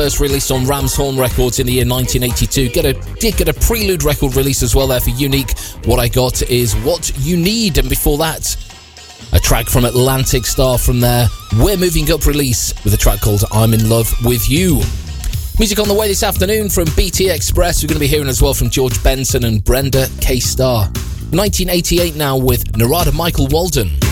first released on Ramshorn Records in the year 1982. Did get a prelude record release as well there for Unique. What I got is What You Need, and before that, a track from Atlantic Star from their We're Moving Up release with a track called I'm in Love With You. Music on the way this afternoon from BT Express. We're going to be hearing as well from George Benson and Brenda K. Starr. 1988 now with Narada Michael Walden.